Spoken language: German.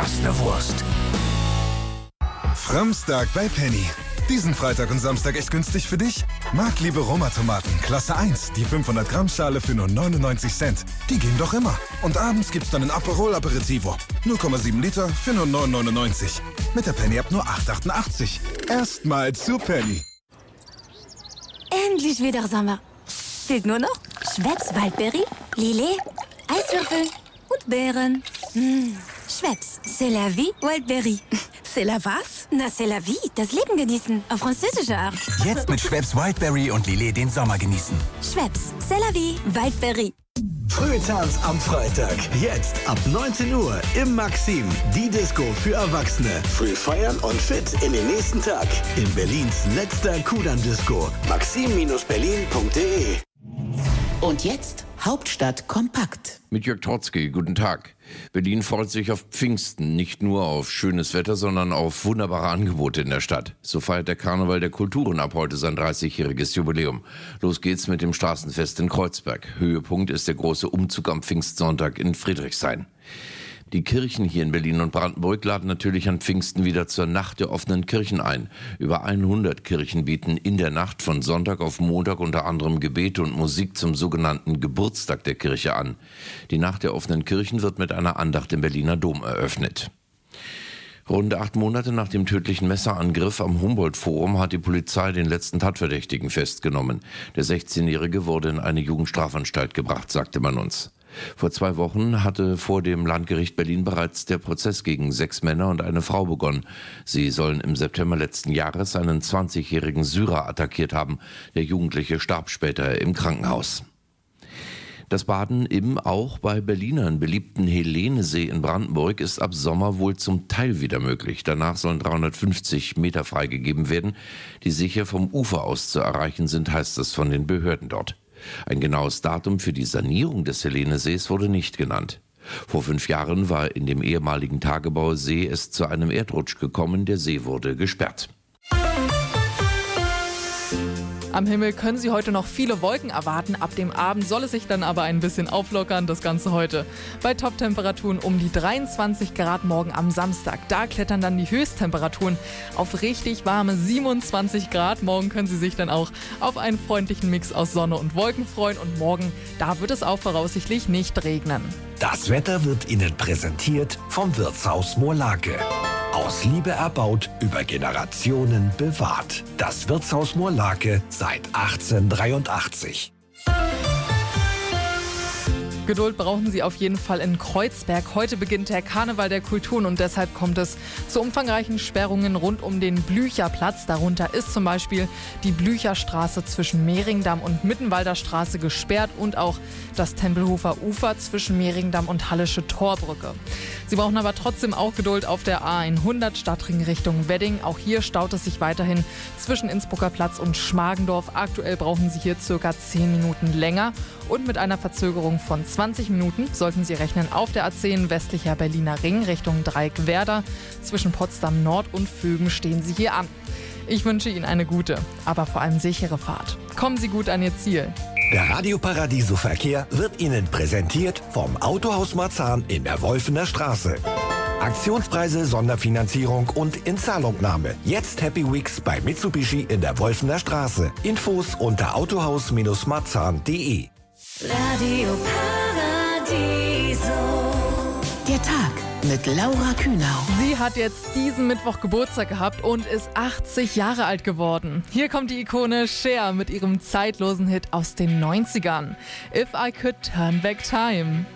das eine Wurst. Framstag bei Penny. Diesen Freitag und Samstag echt günstig für dich? Marktliebe Roma-Tomaten, Klasse 1, die 500 Gramm Schale für nur 99 Cent. Die gehen doch immer. Und abends gibt's dann ein Aperol Aperitivo. 0,7 Liter für nur 9,99. Mit der Penny-App nur 8,88. Erstmal zu Penny. Endlich wieder Sommer. Fehlt nur noch Schweppes Waldbeere, Lillet, Eiswürfel und Beeren. Schweppes, c'est la vie, Wildberry. C'est la was? Na, c'est la vie, das Leben genießen, auf französische Art. Jetzt mit Schweppes Wildberry und Lillet den Sommer genießen. Schweppes, c'est la vie, Wildberry. Frühtanz am Freitag. Jetzt ab 19 Uhr im Maxim. Die Disco für Erwachsene. Früh feiern und fit in den nächsten Tag. In Berlins letzter Kudamm-Disco. maxim-berlin.de. Und jetzt Hauptstadt kompakt. Mit Jörg Trotzki, guten Tag. Berlin freut sich auf Pfingsten, nicht nur auf schönes Wetter, sondern auf wunderbare Angebote in der Stadt. So feiert der Karneval der Kulturen ab heute sein 30-jähriges Jubiläum. Los geht's mit dem Straßenfest in Kreuzberg. Höhepunkt ist der große Umzug am Pfingstsonntag in Friedrichshain. Die Kirchen hier in Berlin und Brandenburg laden natürlich an Pfingsten wieder zur Nacht der offenen Kirchen ein. Über 100 Kirchen bieten in der Nacht von Sonntag auf Montag unter anderem Gebete und Musik zum sogenannten Geburtstag der Kirche an. Die Nacht der offenen Kirchen wird mit einer Andacht im Berliner Dom eröffnet. Rund 8 Monate nach dem tödlichen Messerangriff am Humboldt-Forum hat die Polizei den letzten Tatverdächtigen festgenommen. Der 16-Jährige wurde in eine Jugendstrafanstalt gebracht, sagte man uns. Vor 2 Wochen hatte vor dem Landgericht Berlin bereits der Prozess gegen 6 Männer und eine Frau begonnen. Sie sollen im September letzten Jahres einen 20-jährigen Syrer attackiert haben. Der Jugendliche starb später im Krankenhaus. Das Baden im auch bei Berlinern beliebten Helenesee in Brandenburg ist ab Sommer wohl zum Teil wieder möglich. Danach sollen 350 Meter freigegeben werden, die sicher vom Ufer aus zu erreichen sind, heißt es von den Behörden dort. Ein genaues Datum für die Sanierung des Helenesees wurde nicht genannt. Vor 5 Jahren war in dem ehemaligen Tagebausee es zu einem Erdrutsch gekommen, der See wurde gesperrt. Am Himmel können Sie heute noch viele Wolken erwarten. Ab dem Abend soll es sich dann aber ein bisschen auflockern, das Ganze heute. Bei Top-Temperaturen um die 23 Grad morgen am Samstag. Da klettern dann die Höchsttemperaturen auf richtig warme 27 Grad. Morgen können Sie sich dann auch auf einen freundlichen Mix aus Sonne und Wolken freuen. Und morgen, da wird es auch voraussichtlich nicht regnen. Das Wetter wird Ihnen präsentiert vom Wirtshaus Moorlake. Aus Liebe erbaut, über Generationen bewahrt. Das Wirtshaus Moorlake seit 1883. Geduld brauchen Sie auf jeden Fall in Kreuzberg. Heute beginnt der Karneval der Kulturen und deshalb kommt es zu umfangreichen Sperrungen rund um den Blücherplatz. Darunter ist zum Beispiel die Blücherstraße zwischen Mehringdamm und Mittenwalder Straße gesperrt und auch das Tempelhofer Ufer zwischen Mehringdamm und Hallische Torbrücke. Sie brauchen aber trotzdem auch Geduld auf der A100 Stadtring Richtung Wedding. Auch hier staut es sich weiterhin zwischen Innsbrucker Platz und Schmargendorf. Aktuell brauchen Sie hier circa 10 Minuten länger und mit einer Verzögerung von 20 Minuten sollten Sie rechnen auf der A10 westlicher Berliner Ring Richtung Dreieck-Werder. Zwischen Potsdam Nord und Vögen stehen Sie hier an. Ich wünsche Ihnen eine gute, aber vor allem sichere Fahrt. Kommen Sie gut an Ihr Ziel. Der Radio Paradiso Verkehr wird Ihnen präsentiert vom Autohaus Marzahn in der Wolfener Straße. Aktionspreise, Sonderfinanzierung und Inzahlungnahme. Jetzt Happy Weeks bei Mitsubishi in der Wolfener Straße. Infos unter autohaus-marzahn.de. Radio Paradiso. Der Tag mit Laura Kühnau. Sie hat jetzt diesen Mittwoch Geburtstag gehabt und ist 80 Jahre alt geworden. Hier kommt die Ikone Cher mit ihrem zeitlosen Hit aus den 90ern. If I Could Turn Back Time.